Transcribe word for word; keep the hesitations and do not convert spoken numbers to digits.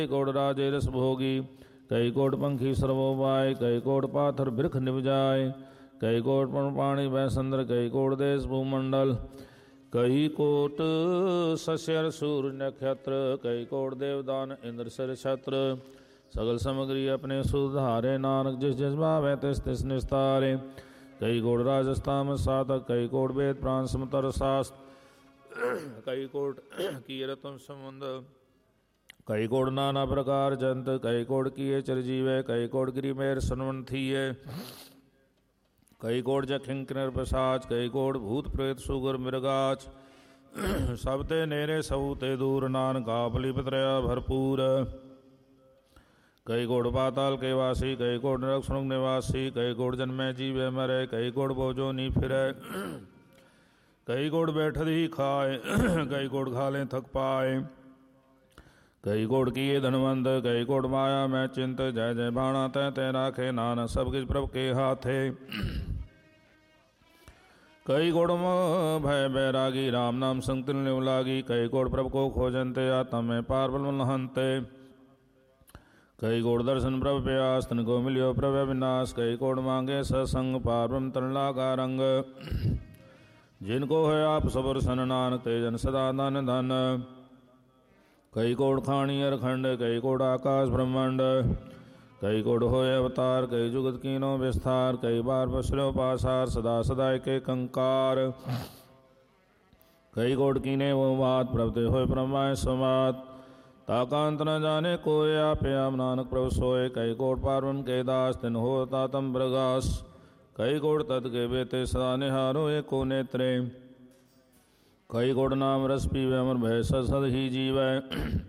कई कोट राजे रस भोगी, कई कोट पंखी सर्वो पाए, कई कोट पाथर बिरख निभ जाए, कई कोट पाणी वैसंद्र, कई कोट देश भूमंडल, कई कोट सस्यर सूर्य नक्षत्र, कई कोट देवदान इंद्र सिर छत्र, सगल सामग्री अपने सुधारे, नानक जिस जिस भावे तिस तिस निस्तारे। कई कोट राजस्थान सातक, कई कोट वेद प्राण समतर शास्त्र, कई कोट कीरतम संबंध, कई कोट नाना प्रकार जंत, कई कोट किए चिरजीवे, कई कोट गिरिमेर सनवन थीये, कई कोट जखिंग किन्नर पिशाच, कई कोट भूत प्रेत सुगर मृगाच, सब ते नेरे सब ते दूर, नानक आपली पतरया भरपूर। कई कोट पाताल के वासी, कई कोट नरक सुनक निवासी, कई कोट जन्मे जीवे मरे, कई कोट बोझो नी फिरे, कई कोट बैठद ही खाए, कई कोट खा लें थक पाए, कई कोट किए धनवंत, कई कोट माया मैं चिंत, जय जय बाणा तय तय राखे, नानक सब किस प्रभ के हाथे। कई कोट भय बैरागी, राम नाम संग तिल लागी, कई कोट प्रभ को खोजनते, आत्मा में पार्वल मनहंते, कई कोट दर्शन प्रभ प्यास, तन को मिलियो प्रभ विनाश, कई कोट मांगे सत्संग, पार्वम तन लागा रंग, जिनको है आप सबर सन, नानक तेजन सदा धन धन। कई कोट खाणी अरखंड, कई कोट आकाश ब्रह्मांड, कई कोट होए अवतार, कई जुगत कीनो विस्तार, कई बार बसरो पासार, सदा सदा के कंकार, कई कोट कीने वो बात, प्रभते होए ब्रह्माय समात, ताकांत न जाने कोय आप आम, नानक प्रभु सोए, कई कोट पार्वन के दास, तिन हो तातम प्रगास, कई कोट तत् के बेते सदा निहारो एको नेत्रे, कई कोट नाम रस पीवे, अमर भय सद ही जीवै,